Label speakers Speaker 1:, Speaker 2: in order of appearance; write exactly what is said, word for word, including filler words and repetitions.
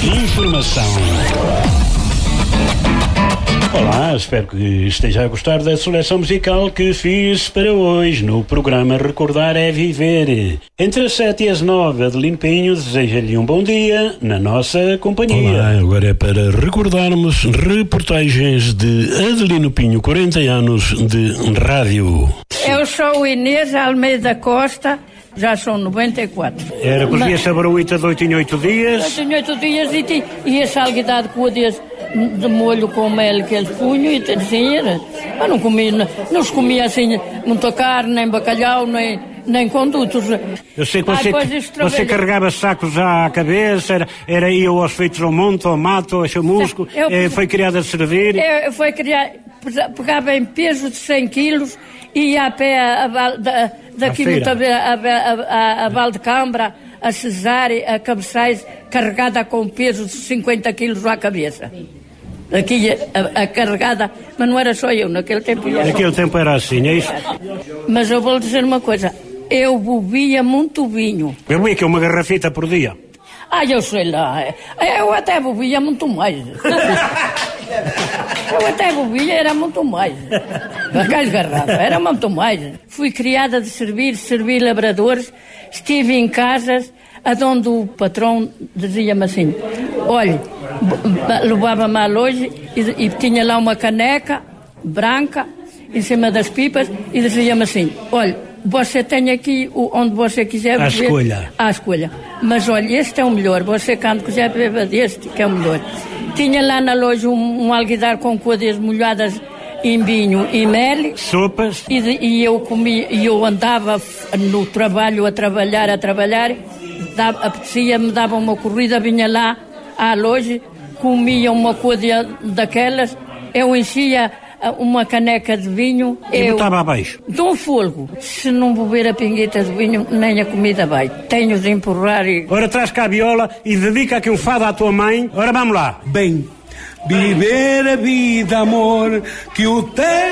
Speaker 1: Informação. Olá, espero que esteja a gostar da seleção musical que fiz para hoje no programa Recordar é Viver. Entre as sete e as nove, Adelino Pinho deseja-lhe um bom dia na nossa companhia. Olá, agora é para recordarmos reportagens de Adelino Pinho, quarenta anos de rádio.
Speaker 2: Eu sou Inês Almeida Costa, já são noventa e quatro.
Speaker 1: Era cozia-se a baruíta de oito em oito dias.
Speaker 2: oito em oito dias e, ti, e a salguidade com o dias de molho com mel que eles punham e assim era. Mas não comia, não, não se comia assim muita carne, nem bacalhau, nem, nem condutos.
Speaker 1: Eu sei que você, ah, você carregava sacos à cabeça, era, era ia aos feitos ao monte, ao mato, ao chamusco, eu, eh, foi criada a servir.
Speaker 2: Eu, eu foi criada, pegava em peso de cem quilos e ia a pé a, a, da, daqui no a, a, a, a Valdecambra, a Cesária, a Cabeçais, carregada com peso de cinquenta quilos à cabeça. Aqui a, a carregada, mas não era só eu, naquele tempo.
Speaker 1: Naquele tempo era assim, é isso?
Speaker 2: Mas eu vou lhe dizer uma coisa, eu bebia muito vinho.
Speaker 1: Bebia que uma garrafita por dia?
Speaker 2: Ah, eu sei lá, eu até bebia muito mais. Eu até bebia, era muito mais. Aquelas garrafas, era muito mais. Fui criada de servir, servir labradores, estive em casas onde o patrão dizia-me assim, olha, levava-me à loja e, e tinha lá uma caneca branca em cima das pipas e dizia-me assim, olha, você tem aqui o, onde você quiser beber.
Speaker 1: À escolha.
Speaker 2: À escolha. Mas olha, este é o melhor, você quando quiser beber deste, que é o melhor. Tinha lá na loja um, um alguidar com coisas molhadas em vinho e mel.
Speaker 1: Sopas.
Speaker 2: E, e eu comia, e eu andava no trabalho a trabalhar, a trabalhar, dava, apetecia-me, dava uma corrida, vinha lá à loja, comia uma coisa daquelas, eu enchia uma caneca de vinho.
Speaker 1: E
Speaker 2: eu
Speaker 1: botava abaixo?
Speaker 2: Dou fogo. Se não beber a pingueta de vinho, nem a comida vai. Tenho de empurrar e...
Speaker 1: Ora, traz cá a viola e dedica aqui um fado à tua mãe. Ora, vamos lá.
Speaker 3: Bem, viver a vida, amor, que o tempo